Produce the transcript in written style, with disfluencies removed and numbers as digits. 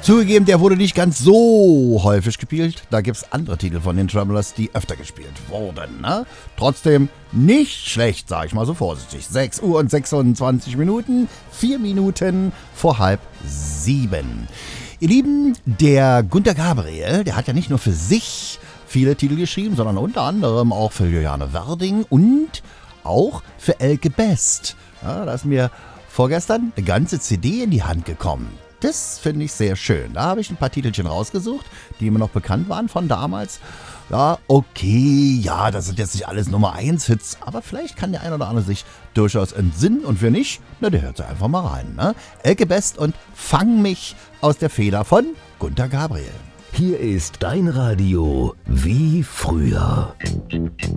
Zugegeben, der wurde nicht ganz so häufig gespielt. Da gibt es andere Titel von den Travelers, die öfter gespielt wurden. Ne? Trotzdem nicht schlecht, sage ich mal so vorsichtig. 6 Uhr und 26 Minuten, 4 Minuten vor 6:30. Ihr Lieben, der Günter Gabriel, der hat ja nicht nur für sich viele Titel geschrieben, sondern unter anderem auch für Juliane Werding und auch für Elke Best. Ja, da ist mir vorgestern eine ganze CD in die Hand gekommen. Das finde ich sehr schön. Da habe ich ein paar Titelchen rausgesucht, die mir noch bekannt waren von damals. Ja, okay, ja, das sind jetzt nicht alles Nummer 1 Hits, aber vielleicht kann der ein oder andere sich durchaus entsinnen und wer nicht, na, der hört einfach mal rein. Ne? Elke Best und Fang mich aus der Feder von Günter Gabriel. Hier ist dein Radio wie früher.